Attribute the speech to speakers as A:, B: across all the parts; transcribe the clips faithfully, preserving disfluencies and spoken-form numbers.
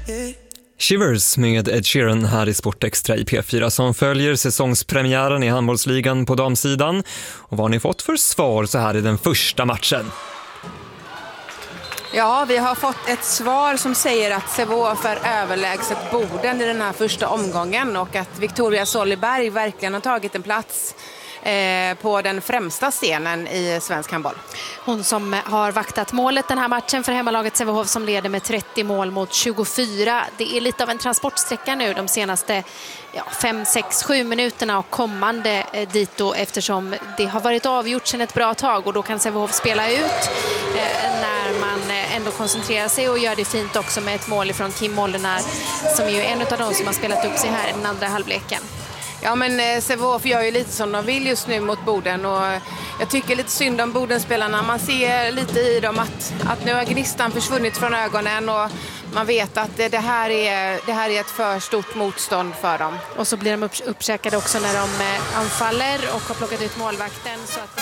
A: Shivers med Ed Sheeran här i Sportextra i P fyra som följer säsongspremiären i handbollsligan på damsidan. Och vad har ni fått för svar så här i den första matchen?
B: Ja, vi har fått ett svar som säger att Sävehof är överlägset Boden i den här första omgången och att Victoria Soliberg verkligen har tagit en plats på den främsta scenen i svensk handboll.
C: Hon som har vaktat målet den här matchen för hemmalaget Sävehof som leder med trettio mål mot tjugofyra. Det är lite av en transportsträcka nu de senaste ja, fem, sex, sju minuterna och kommande eh, dit då, eftersom det har varit avgjort sedan ett bra tag och då kan Sävehof spela ut eh, när man eh, ändå koncentrerar sig och gör det fint också med ett mål från Kim Mollenar som är ju en av de som har spelat upp sig här i den andra halvleken.
B: Ja, men Sävehof gör ju lite som de vill just nu mot Boden och jag tycker lite synd om Bodenspelarna. Man ser lite i dem att, att nu har gnistan försvunnit från ögonen och man vet att det, det, här är, det här är ett för stort motstånd för dem.
C: Och så blir de upp, uppkäkade också när de anfaller och har plockat ut målvakten så att...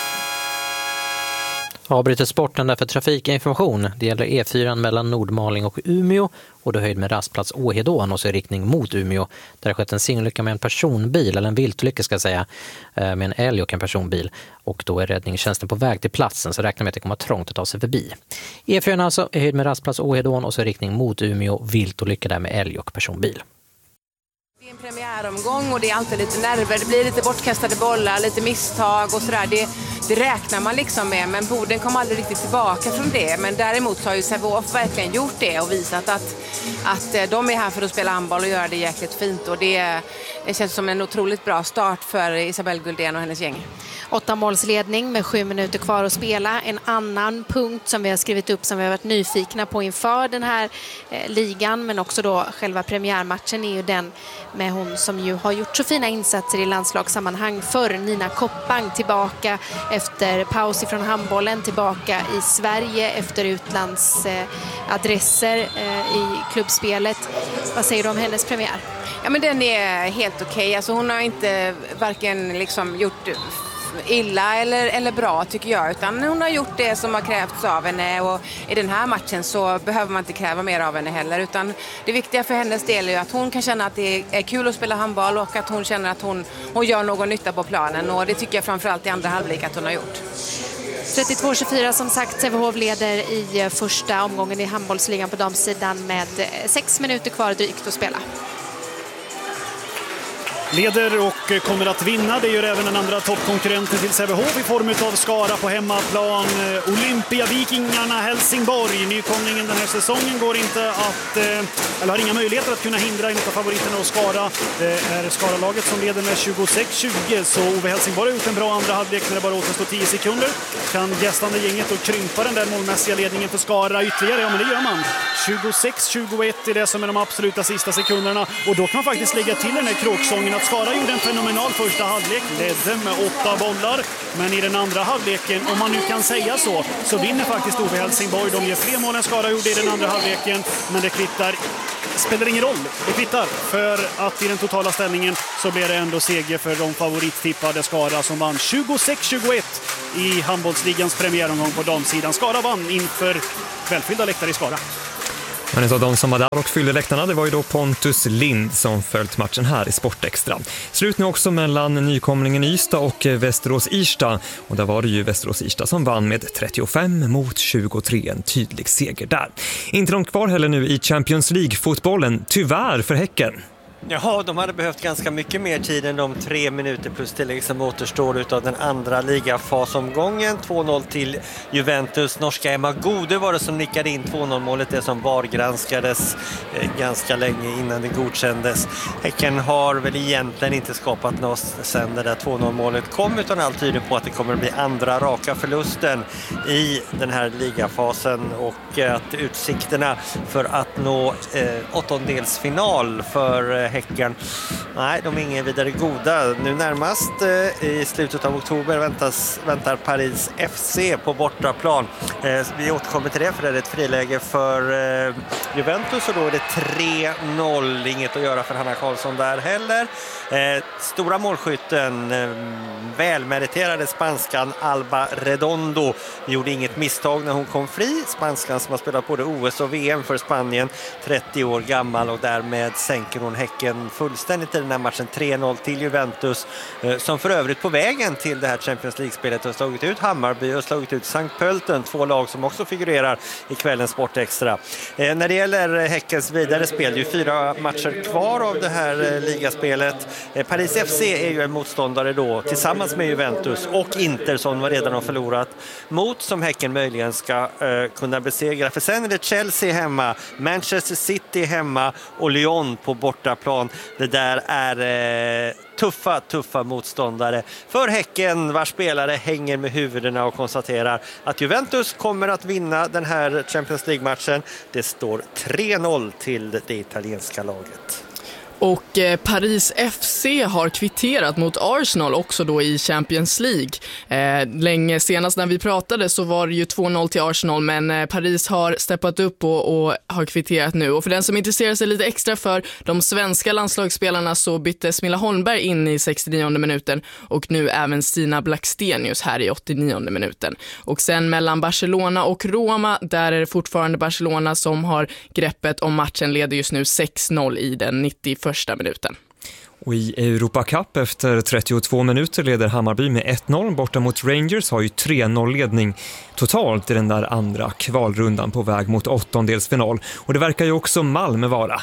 D: Avbryter sporten därför trafikinformation. Det gäller E fyra mellan Nordmaling och Umeå och då höjd med rastplats Åhedån och så i riktning mot Umeå. Där har skett en singelolycka med en personbil, eller en viltolycka ska jag säga, med en älg och en personbil. Och då är räddningstjänsten på väg till platsen så räknar med att det kommer trångt att ta sig förbi. E fyra alltså är höjd med rastplats Åhedån och så i riktning mot Umeå, viltolycka där med älg och personbil.
B: Det är en premiäromgång och det är alltid lite nerver. Det blir lite bortkastade bollar, lite misstag och sådär. Det, det räknar man liksom med, men Boden kom aldrig riktigt tillbaka från det. Men däremot så har ju Sävehof verkligen gjort det och visat att, att de är här för att spela handboll och göra det jäkligt fint. Och det, det känns som en otroligt bra start för Isabelle Guldén och hennes gäng.
C: Åtta målsledning med sju minuter kvar att spela. En annan punkt som vi har skrivit upp som vi har varit nyfikna på inför den här eh, ligan men också då själva premiärmatchen är ju den med hon som ju har gjort så fina insatser i landslagssammanhang för Nina Koppang tillbaka efter paus ifrån handbollen, tillbaka i Sverige efter utlandsadresser eh, eh, i klubbspelet. Vad säger du om hennes premiär?
B: Ja, men den är helt okej. Okay. Alltså, hon har inte varken liksom gjort illa eller, eller bra tycker jag, utan hon har gjort det som har krävts av henne och i den här matchen så behöver man inte kräva mer av henne heller, utan det viktiga för hennes del är att hon kan känna att det är kul att spela handboll och att hon känner att hon, hon gör någon nytta på planen och det tycker jag framförallt i andra halvlek att hon har gjort.
C: trettiotvå tjugofyra som sagt, Sävehof leder i första omgången i handbollsligan på damsidan med sex minuter kvar drygt att spela.
E: Leder och kommer att vinna. Det gör även den andra toppkonkurrenten till Sävehof i form av Skara på hemmaplan. Olympiavikingarna Helsingborg. Nykomlingen den här säsongen går inte att, eller har inga möjligheter att kunna hindra en av favoriterna och Skara. Det är Skara-laget som leder med tjugosex tjugo. Så Ove Helsingborg har gjort en bra andra halvlek när det bara återstår tio sekunder. Kan gästande gänget och krympa den där målmässiga ledningen för Skara ytterligare? Ja, men det gör man. tjugosex tjugoett är det som är de absoluta sista sekunderna. Och då kan man faktiskt lägga till den här kråksången att Skara gjorde en fenomenal första halvlek, ledde med åtta bollar, men i den andra halvleken, om man nu kan säga så, så vinner faktiskt Ove Helsingborg. De ger fler mål än Skara gjorde i den andra halvleken, men det kvittar, spelar ingen roll, det kvittar, för att i den totala ställningen så blir det ändå seger för de favorittippade Skara som vann tjugosex tjugoett i handbollsligans premiäromgång på damsidan. Skara vann inför välfyllda läktare i Skara.
A: Men en av de som var där och fyllde läktarna, det var ju då Pontus Lind som följt matchen här i Sportextra. Slut nu också mellan nykomlingen Ystad och Västerås-Irsta. Och där var det ju Västerås-Irsta som vann med trettiofem mot tjugotre, en tydlig seger där. Inte långt kvar heller nu i Champions League-fotbollen, tyvärr för Häcken.
F: Ja, de hade behövt ganska mycket mer tid än de tre minuter plus tillägg som återstår utav den andra ligafasomgången. två noll till Juventus. Norska Emma Gode var det som nickade in två noll-målet, det som vargranskades eh, ganska länge innan det godkändes. Häcken har väl egentligen inte skapat något sen det där två noll-målet kom, utan allt tyder på att det kommer att bli andra raka förlusten i den här ligafasen och att utsikterna för att nå eh, åttondelsfinal för Häcken. Nej, de är ingen vidare goda. Nu närmast eh, i slutet av oktober väntas, väntar Paris F C på bortaplan. Eh, vi återkommer till det, för det är ett friläge för eh, Juventus, och då är det tre noll. Inget att göra för Hanna Karlsson där heller. Eh, stora målskytten, eh, välmeriterade spanskan Alba Redondo, gjorde inget misstag när hon kom fri. Spanskan som har spelat både O S och V M för Spanien, trettio år gammal, och därmed sänker hon Häcken fullständigt i den här matchen. Tre noll till Juventus, eh, som för övrigt på vägen till det här Champions League-spelet har slagit ut Hammarby och slagit ut Sankt Pölten, två lag som också figurerar i kvällens Sportextra. Eh, när det gäller Häckens vidare spel, det är ju fyra matcher kvar av det här eh, ligaspelet. Eh, Paris F C är ju en motståndare då tillsammans med Juventus och Inter, som redan har förlorat mot, som Häcken möjligen ska eh, kunna besegra. För sen är det Chelsea hemma, Manchester City hemma och Lyon på bortaplan. Det där är eh, tuffa, tuffa motståndare för Häcken, vars spelare hänger med huvudena och konstaterar att Juventus kommer att vinna den här Champions League-matchen. Det står tre noll till det italienska laget.
G: Och eh, Paris F C har kvitterat mot Arsenal också då i Champions League. Eh, länge senast när vi pratade så var det ju två noll till Arsenal, men eh, Paris har steppat upp och, och har kvitterat nu. Och för den som intresserar sig lite extra för de svenska landslagsspelarna så bytte Smilla Holmberg in i sextionionde minuten och nu även Stina Blackstenius här i åttionionde minuten. Och sen mellan Barcelona och Roma, där är det fortfarande Barcelona som har greppet om matchen, leder just nu sex noll i den nittioförsta första minuten.
A: Och i Europa Cup efter trettiotvå minuter leder Hammarby med ett noll. Borta mot Rangers har ju tre noll ledning totalt i den där andra kvalrundan på väg mot åttondelsfinal. Och det verkar ju också Malmö vara.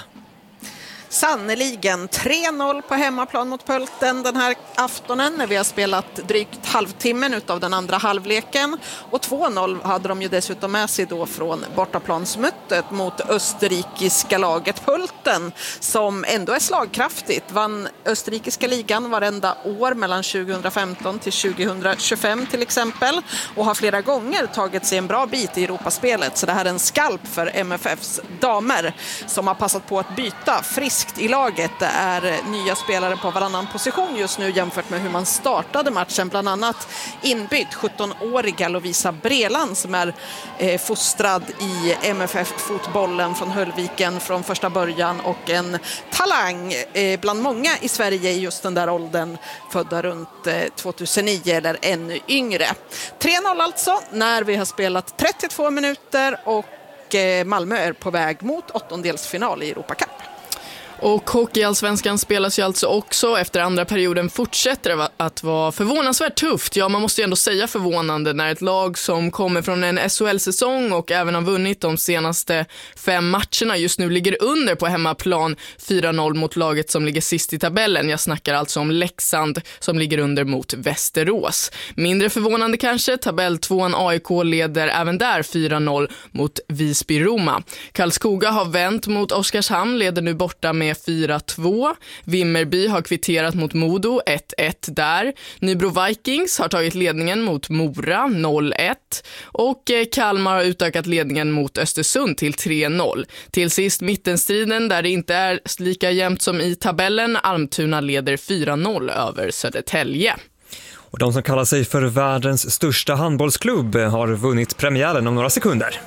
H: Sannoliken tre noll på hemmaplan mot Pölten den här aftonen när vi har spelat drygt halvtimmen utav den andra halvleken. Och två noll hade de ju dessutom med sig då från bortaplansmötet mot österrikiska laget Pölten, som ändå är slagkraftigt. Vann österrikiska ligan varenda år mellan tjugohundrafemton till tjugohundratjugofem till exempel, och har flera gånger tagit sig en bra bit i Europaspelet. Så det här är en skalp för M F Fs damer som har passat på att byta friskt i laget. Det är nya spelare på varannan position just nu jämfört med hur man startade matchen. Bland annat inbytt sjuttonåriga Lovisa Breland som är eh, fostrad i M F F-fotbollen från Höllviken från första början, och en talang eh, bland många i Sverige i just den där åldern, födda runt eh, tvåtusen-nio eller ännu yngre. tre noll alltså när vi har spelat trettiotvå minuter, och eh, Malmö är på väg mot åttondelsfinal i Europa Cup.
G: Och hockeyallsvenskan spelas ju alltså också. Efter andra perioden fortsätter det att vara förvånansvärt tufft. Ja, man måste ju ändå säga förvånande när ett lag som kommer från en S H L-säsong och även har vunnit de senaste fem matcherna just nu ligger under på hemmaplan fyra noll mot laget som ligger sist i tabellen. Jag snackar alltså om Leksand som ligger under mot Västerås. Mindre förvånande kanske, tabelltvåan A I K leder även där fyra noll mot Visby-Roma. Karlskoga har vänt mot Oskarshamn, leder nu borta med fyra två. Vimmerby har kvitterat mot Modo ett ett där. Nybro Vikings har tagit ledningen mot Mora noll ett. Och Kalmar har utökat ledningen mot Östersund till tre noll. Till sist mittenstriden där det inte är lika jämnt som i tabellen. Almtuna leder fyra noll över Södertälje.
A: Och de som kallar sig för världens största handbollsklubb har vunnit premiären om några sekunder.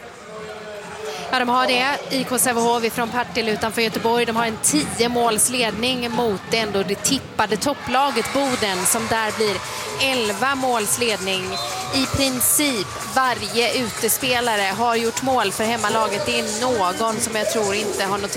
C: Ja, de har det. I K Sävehof från Partille utanför Göteborg. De har en tio målsledning mot ändå det tippade topplaget Boden, som där blir elva målsledning. I princip varje utespelare har gjort mål för hemmalaget. Det är någon som jag tror inte har något